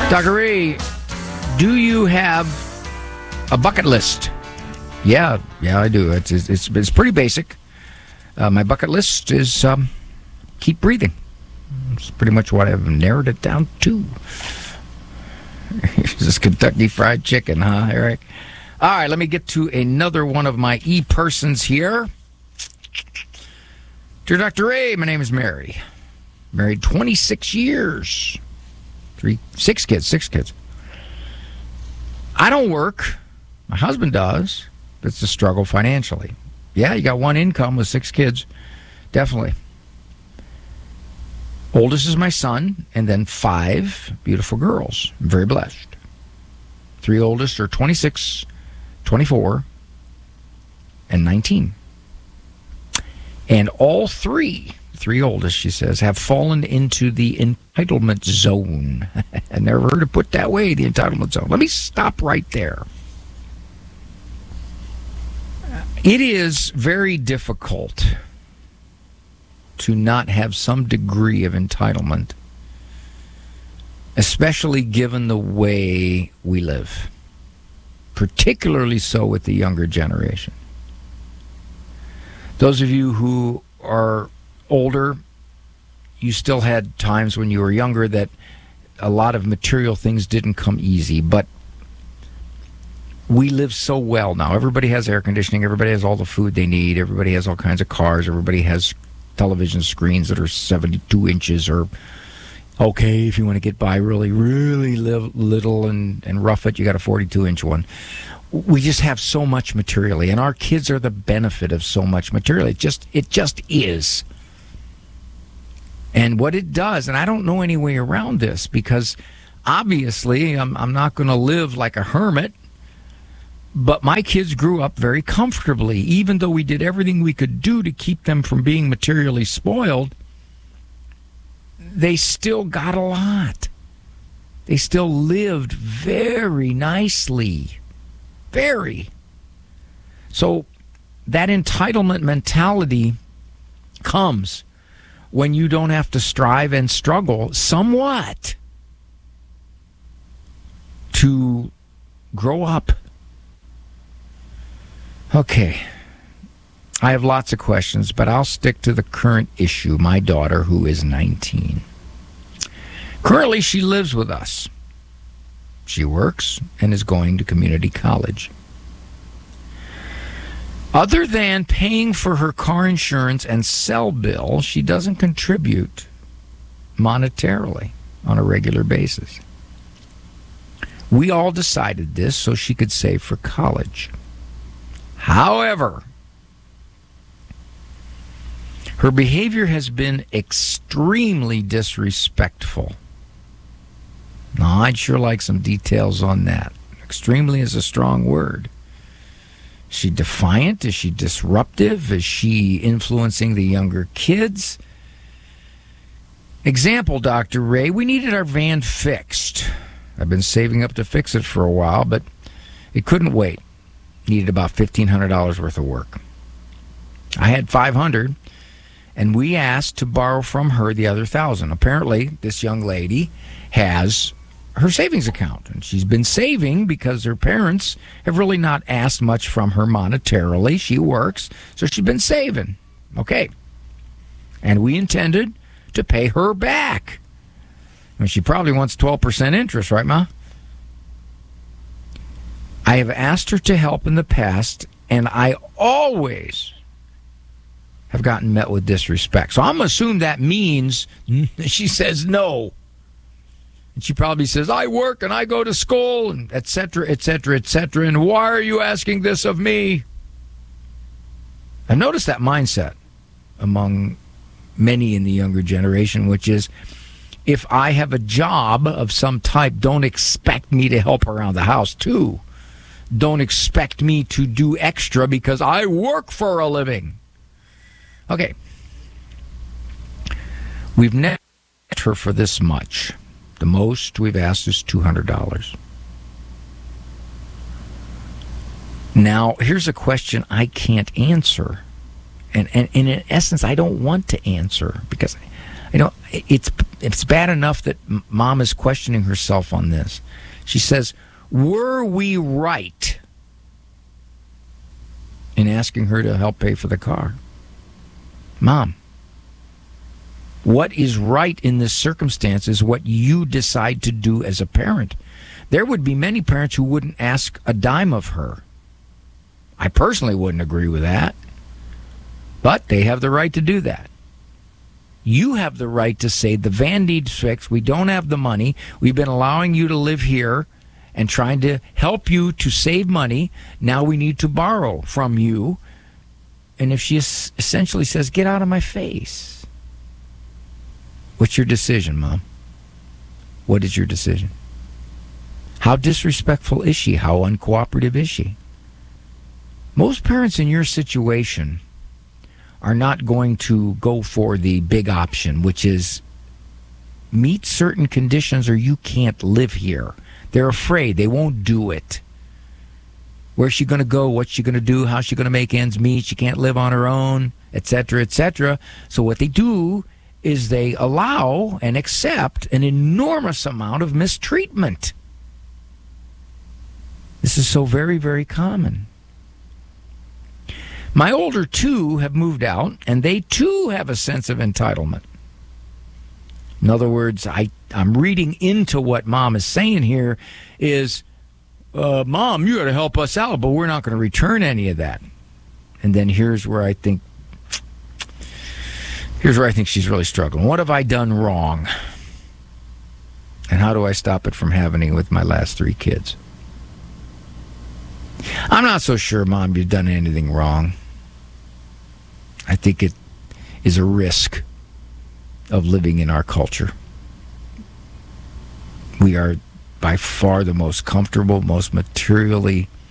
Dr. Ray, do you have a bucket list? Yeah, I do. It's pretty basic. My bucket list is keep breathing. It's pretty much what I've narrowed it down to. This is Kentucky Fried Chicken, huh, Eric? All right, let me get to another one of my e-persons here. Dear Dr. Ray, my name is Mary. Married 26 years. Six kids. I don't work. My husband does. It's a struggle financially. Yeah, you got one income with 6 kids. Definitely. Oldest is my son, and then 5 beautiful girls. I'm very blessed. 3 oldest are 26, 24, and 19. And all three oldest, she says, have fallen into the entitlement zone. I never heard it put that way, the entitlement zone. Let me stop right there. It is very difficult to not have some degree of entitlement, especially given the way we live, particularly so with the younger generation. Those of you who are older, you still had times when you were younger that a lot of material things didn't come easy, but we live so well now. Everybody has air conditioning, everybody has all the food they need, everybody has all kinds of cars, everybody has television screens that are 72 inches, or okay, if you want to get by really, really little and rough it, you got a 42-inch one. We just have so much materially, and our kids are the benefit of so much material. It just is. And what it does, and I don't know any way around this, because obviously I'm not going to live like a hermit, but my kids grew up very comfortably. Even though we did everything we could do to keep them from being materially spoiled, they still got a lot. They still lived very nicely. Very. So that entitlement mentality comes when you don't have to strive and struggle somewhat to grow up. Okay. I have lots of questions, but I'll stick to the current issue. My daughter, who is 19. Currently, she lives with us. She works and is going to community college. Other than paying for her car insurance and cell bill, she doesn't contribute monetarily on a regular basis. We all decided this so she could save for college. However, her behavior has been extremely disrespectful. Now, I'd sure like some details on that. Extremely is a strong word. Is she defiant? Is she disruptive? Is she influencing the younger kids? Example, Dr. Ray, we needed our van fixed. I've been saving up to fix it for a while, but it couldn't wait. Needed about $1,500 worth of work. I had $500, and we asked to borrow from her the other $1,000. Apparently, this young lady has her savings account, and she's been saving because her parents have really not asked much from her monetarily. She works, so she's been saving. Okay. And we intended to pay her back. I mean, she probably wants 12% interest, right, Ma? I have asked her to help in the past, and I always have gotten met with disrespect. So I'm assuming that means she says no. And she probably says, I work and I go to school, and et cetera, et cetera, et cetera. And why are you asking this of me? I've noticed that mindset among many in the younger generation, which is, if I have a job of some type, don't expect me to help around the house too. Don't expect me to do extra because I work for a living. Okay. We've net her for this much. The most we've asked is $200. Now, here's a question I can't answer. And in essence, I don't want to answer because It's bad enough that mom is questioning herself on this. She says, were we right in asking her to help pay for the car? Mom, what is right in this circumstance is what you decide to do as a parent. There would be many parents who wouldn't ask a dime of her. I personally wouldn't agree with that, but they have the right to do that. You have the right to say the van needs fixed. We don't have the money. We've been allowing you to live here and trying to help you to save money. Now we need to borrow from you. And if she essentially says, get out of my face, what's your decision, Mom? What is your decision? How disrespectful is she? How uncooperative is she? Most parents in your situation are not going to go for the big option, which is meet certain conditions or you can't live here. They're afraid. They won't do it. Where's she going to go? What's she going to do? How's she going to make ends meet? She can't live on her own, etc., etc. So what they do is they allow and accept an enormous amount of mistreatment. This is so very, very common. My older two have moved out, and they too have a sense of entitlement. In other words, I'm reading into what Mom is saying here is, Mom, you got to help us out, but we're not going to return any of that. And then here's where I think she's really struggling. What have I done wrong? And how do I stop it from happening with my last three kids? I'm not so sure, Mom, you've done anything wrong. I think it is a risk of living in our culture. We are by far the most comfortable, most materially